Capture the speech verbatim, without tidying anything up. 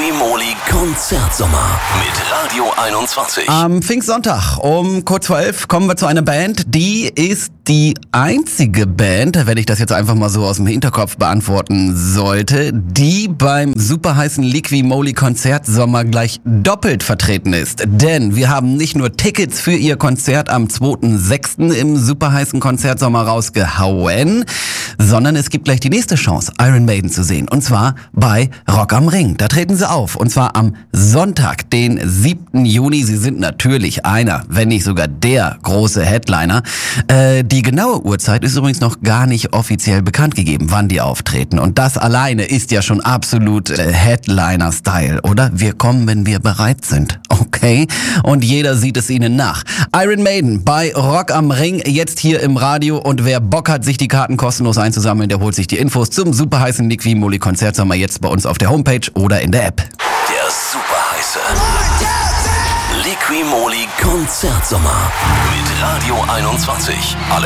Liqui-Moly Konzertsommer mit Radio einundzwanzig. Am Pfingstsonntag um kurz vor elf kommen wir zu einer Band, die ist die einzige Band, wenn ich das jetzt einfach mal so aus dem Hinterkopf beantworten sollte, die beim super heißen Liqui-Moly Konzertsommer gleich doppelt vertreten ist. Denn wir haben nicht nur Tickets für ihr Konzert am zweiten sechsten im super heißen Konzertsommer rausgehauen, sondern es gibt gleich die nächste Chance, Iron Maiden zu sehen. Und zwar bei Rock am Ring. Da treten sie auf. Und zwar am Sonntag, den siebten Juni. Sie sind natürlich einer, wenn nicht sogar der große Headliner. Äh, die genaue Uhrzeit ist übrigens noch gar nicht offiziell bekannt gegeben, wann die auftreten. Und das alleine ist ja schon absolut äh, Headliner-Style, oder? Wir kommen, wenn wir bereit sind. Okay? Und jeder sieht es ihnen nach. Iron Maiden bei Rock am Ring, jetzt hier im Radio. Und wer Bock hat, sich die Karten kostenlos einzusammeln, der holt sich die Infos zum super heißen Liqui-Moly Konzertsommer jetzt bei uns auf der Homepage oder in der App. Der super heiße Liqui-Moly Konzertsommer mit Radio einundzwanzig. Alle